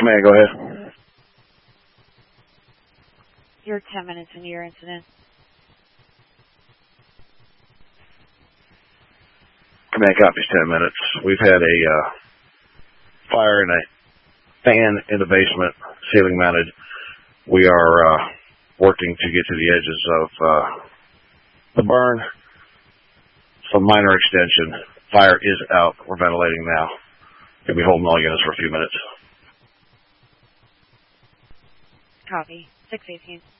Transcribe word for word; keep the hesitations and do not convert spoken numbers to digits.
Command, go ahead. You're ten minutes into your incident. Command copies ten minutes. We've had a uh, fire in a fan in the basement, ceiling mounted. We are uh, working to get to the edges of uh, the burn. Some minor extension. Fire is out. We're ventilating now. We'll be holding all units for a few minutes. Copy. six eighteen.